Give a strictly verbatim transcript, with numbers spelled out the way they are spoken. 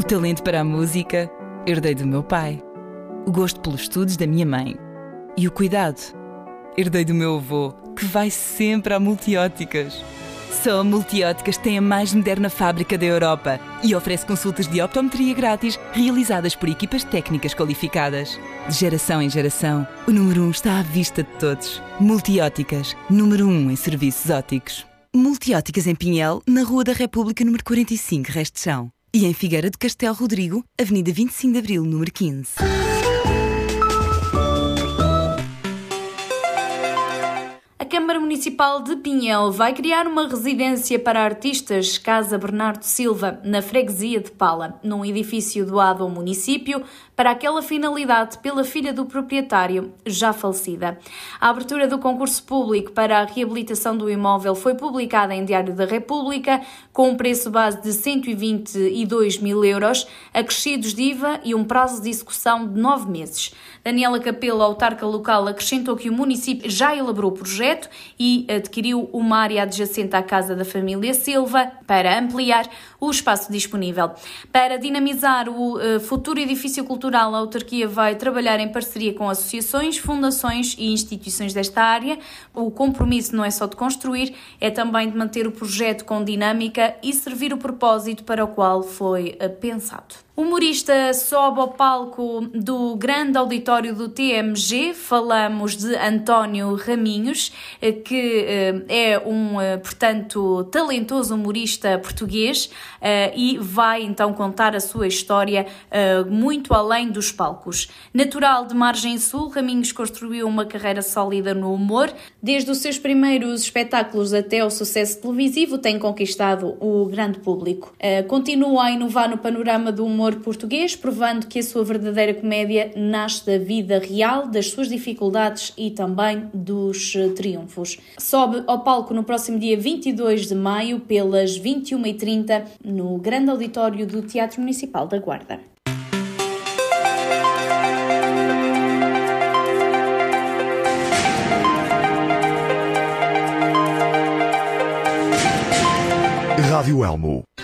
talento para a música herdei do meu pai. O gosto pelos estudos da minha mãe. E o cuidado herdei do meu avô, que vai sempre a Multióticas. Só a Multióticas tem a mais moderna fábrica da Europa e oferece consultas de optometria grátis realizadas por equipas técnicas qualificadas. De geração em geração, o número um está à vista de todos. Multióticas, número um em serviços ópticos. Multióticas em Pinhel, na Rua da República, número quarenta e cinco, Resto de Chão. E em Figueira de Castelo Rodrigo, Avenida vinte e cinco de Abril, número quinze. A Câmara Municipal de Pinhel vai criar uma residência para artistas, Casa Bernardo Silva, na freguesia de Pala, num edifício doado ao município para aquela finalidade pela filha do proprietário, já falecida. A abertura do concurso público para a reabilitação do imóvel foi publicada em Diário da República, com um preço base de cento e vinte e dois mil euros, acrescidos de I V A e um prazo de execução de nove meses. Daniela Capelo, autarca local, acrescentou que o município já elaborou o projeto e adquiriu uma área adjacente à casa da família Silva para ampliar o espaço disponível. Para dinamizar o uh, futuro edifício cultural, a autarquia vai trabalhar em parceria com associações, fundações e instituições desta área. O compromisso não é só de construir, é também de manter o projeto com dinâmica e servir o propósito para o qual foi uh, pensado. O humorista sobe ao palco do grande auditório do T M G. Falamos de António Raminhos, que é um, portanto, talentoso humorista português e vai então contar a sua história muito além dos palcos. Natural de Margem Sul, Raminhos construiu uma carreira sólida no humor. Desde os seus primeiros espetáculos até o sucesso televisivo, tem conquistado o grande público. Continua a inovar no panorama do humor português, provando que a sua verdadeira comédia nasce da vida real, das suas dificuldades e também dos triunfos. Sobe ao palco no próximo dia vinte e dois de maio, pelas vinte e uma e trinta, no grande auditório do Teatro Municipal da Guarda. Rádio Elmo.